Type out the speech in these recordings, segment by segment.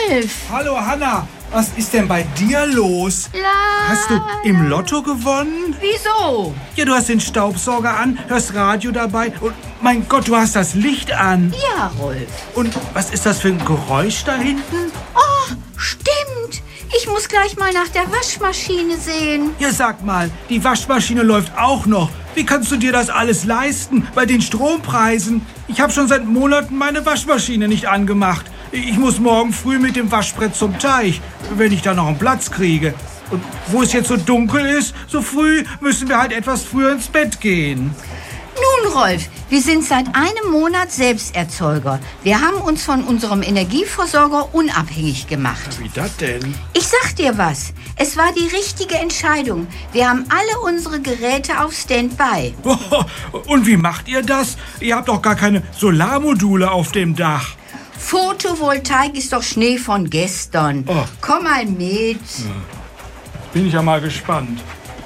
Rolf! Hallo Hanna, was ist denn bei dir los? Hast du im Lotto gewonnen? Wieso? Ja, du hast den Staubsauger an, hörst Radio dabei und mein Gott, du hast das Licht an. Ja, Rolf. Und was ist das für ein Geräusch da hinten? Oh, stimmt. Ich muss gleich mal nach der Waschmaschine sehen. Ja, sag mal, die Waschmaschine läuft auch noch. Wie kannst du dir das alles leisten bei den Strompreisen? Ich habe schon seit Monaten meine Waschmaschine nicht angemacht. Ich muss morgen früh mit dem Waschbrett zum Teich, wenn ich da noch einen Platz kriege. Und wo es jetzt so dunkel ist, so früh, müssen wir halt etwas früher ins Bett gehen. Nun, Rolf, wir sind seit einem Monat Selbsterzeuger. Wir haben uns von unserem Energieversorger unabhängig gemacht. Wie das denn? Ich sag dir was. Es war die richtige Entscheidung. Wir haben alle unsere Geräte auf Standby. Und wie macht ihr das? Ihr habt doch gar keine Solarmodule auf dem Dach. Photovoltaik ist doch Schnee von gestern. Oh. Komm mal mit. Bin ich ja mal gespannt.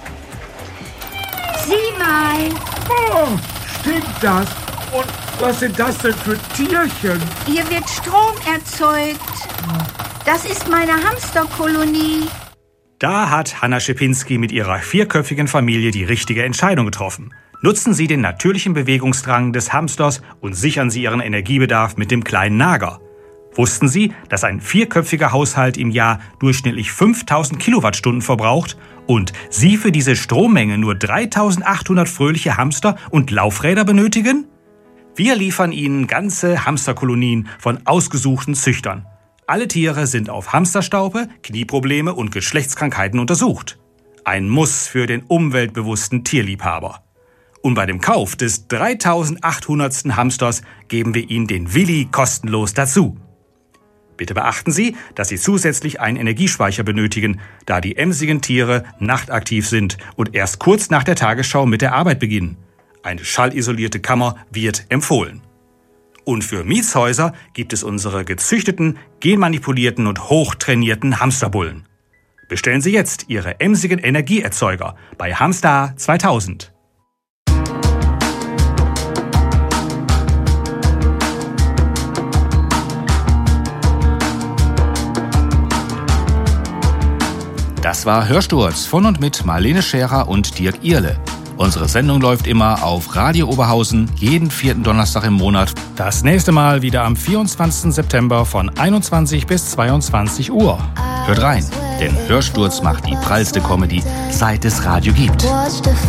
Sieh mal. Oh, stimmt das? Und was sind das denn für Tierchen? Hier wird Strom erzeugt. Das ist meine Hamsterkolonie. Da hat Hanna Schepinski mit ihrer 4köpfigen Familie die richtige Entscheidung getroffen. Nutzen Sie den natürlichen Bewegungsdrang des Hamsters und sichern Sie Ihren Energiebedarf mit dem kleinen Nager. Wussten Sie, dass ein 4köpfiger Haushalt im Jahr durchschnittlich 5000 Kilowattstunden verbraucht und Sie für diese Strommenge nur 3800 fröhliche Hamster und Laufräder benötigen? Wir liefern Ihnen ganze Hamsterkolonien von ausgesuchten Züchtern. Alle Tiere sind auf Hamsterstaupe, Knieprobleme und Geschlechtskrankheiten untersucht. Ein Muss für den umweltbewussten Tierliebhaber. Und bei dem Kauf des 3800. Hamsters geben wir Ihnen den Willi kostenlos dazu. Bitte beachten Sie, dass Sie zusätzlich einen Energiespeicher benötigen, da die emsigen Tiere nachtaktiv sind und erst kurz nach der Tagesschau mit der Arbeit beginnen. Eine schallisolierte Kammer wird empfohlen. Und für Mietshäuser gibt es unsere gezüchteten, genmanipulierten und hochtrainierten Hamsterbullen. Bestellen Sie jetzt Ihre emsigen Energieerzeuger bei Hamstar 2000. Das war Hörsturz von und mit Marlene Scherer und Dirk Ierle. Unsere Sendung läuft immer auf Radio Oberhausen, jeden 4. Donnerstag im Monat. Das nächste Mal wieder am 24. September von 21 bis 22 Uhr. Hört rein, denn Hörsturz macht die prallste Comedy, seit es Radio gibt.